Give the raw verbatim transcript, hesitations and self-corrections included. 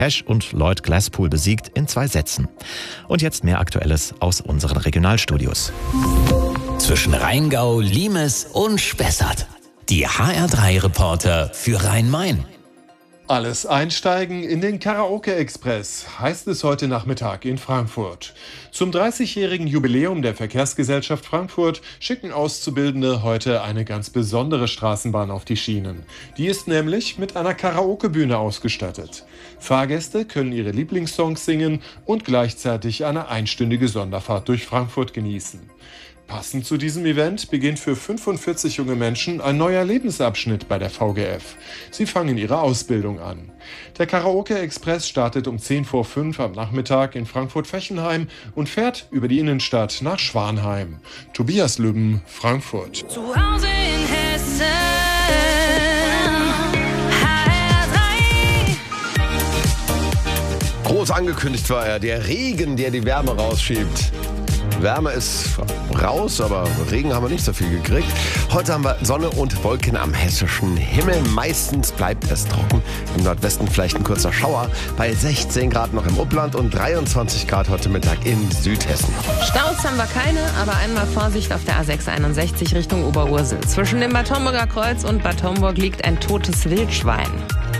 Pesch und Lloyd Glasspool besiegt in zwei Sätzen. Und jetzt mehr Aktuelles aus unseren Regionalstudios. Zwischen Rheingau, Limes und Spessart. Die H R drei Reporter für Rhein-Main. Alles einsteigen in den Karaoke-Express, heißt es heute Nachmittag in Frankfurt. Zum dreißigjährigen Jubiläum der Verkehrsgesellschaft Frankfurt schicken Auszubildende heute eine ganz besondere Straßenbahn auf die Schienen. Die ist nämlich mit einer Karaoke-Bühne ausgestattet. Fahrgäste können ihre Lieblingssongs singen und gleichzeitig eine einstündige Sonderfahrt durch Frankfurt genießen. Passend zu diesem Event beginnt für fünfundvierzig junge Menschen ein neuer Lebensabschnitt bei der V G F. Sie fangen ihre Ausbildung an. Der Karaoke-Express startet um zehn vor fünf am Nachmittag in Frankfurt-Fechenheim und fährt über die Innenstadt nach Schwanheim. Tobias Lübben, Frankfurt. Zu Hause in Hessen, H R drei. Groß angekündigt war er, der Regen, der die Wärme rausschiebt. Wärme ist raus, aber Regen haben wir nicht so viel gekriegt. Heute haben wir Sonne und Wolken am hessischen Himmel. Meistens bleibt es trocken. Im Nordwesten vielleicht ein kurzer Schauer. Bei sechzehn Grad noch im Upland und dreiundzwanzig Grad heute Mittag in Südhessen. Staus haben wir keine, aber einmal Vorsicht auf der A sechs einundsechzig Richtung Oberursel. Zwischen dem Bad Homburger Kreuz und Bad Homburg liegt ein totes Wildschwein.